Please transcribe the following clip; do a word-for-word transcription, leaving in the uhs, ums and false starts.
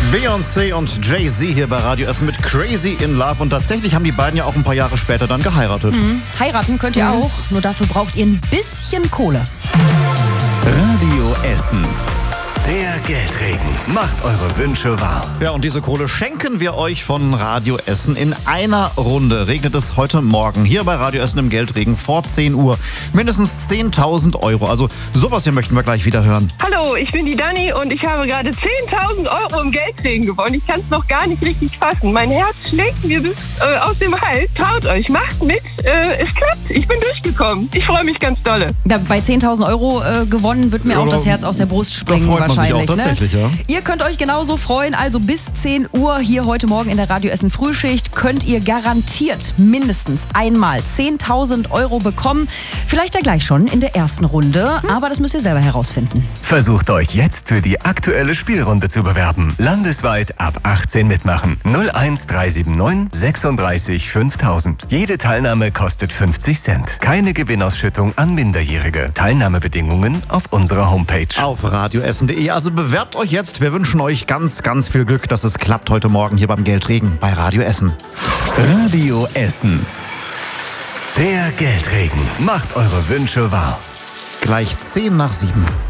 Beyoncé und Jay-Z hier bei Radio Essen mit Crazy in Love. Und tatsächlich haben die beiden ja auch ein paar Jahre später dann geheiratet. Mhm. Heiraten könnt ihr Mhm. auch, nur dafür braucht ihr ein bisschen Kohle. Radio Essen. Der Geldregen macht eure Wünsche wahr. Ja, und diese Kohle schenken wir euch von Radio Essen. In einer Runde regnet es heute Morgen hier bei Radio Essen im Geldregen vor zehn Uhr. Mindestens zehntausend Euro. Also sowas hier möchten wir gleich wieder hören. Hallo, ich bin die Dani und ich habe gerade zehntausend Euro im Geldregen gewonnen. Ich kann es noch gar nicht richtig fassen. Mein Herz schlägt mir bis äh, aus dem Hals. Traut euch, macht mit. Äh, es klappt. Ich bin durchgekommen. Ich freue mich ganz dolle. Da, bei zehntausend Euro äh, gewonnen wird mir Ja, auch das da- Herz aus der Brust springen da freut man sich wahrscheinlich. auch tatsächlich, ne? ja. Ihr könnt euch genauso freuen. Also bis zehn Uhr hier heute Morgen in der Radio Essen Frühschicht könnt ihr garantiert mindestens einmal zehntausend Euro bekommen. Vielleicht ja gleich schon in der ersten Runde. Aber das müsst ihr selber herausfinden. Versucht euch jetzt für die aktuelle Spielrunde zu bewerben. Landesweit ab achtzehn mitmachen. null eins drei sieben neun sechsunddreißig fünftausend. Jede Teilnahme kostet fünfzig Cent. Keine Gewinnausschüttung an Minderjährige. Teilnahmebedingungen auf unserer Homepage. Auf radioessen punkt de. Also bewerbt euch jetzt. Wir wünschen euch ganz, ganz viel Glück, dass es klappt heute Morgen hier beim Geldregen bei Radio Essen. Radio Essen. Der Geldregen macht eure Wünsche wahr. Gleich zehn nach sieben.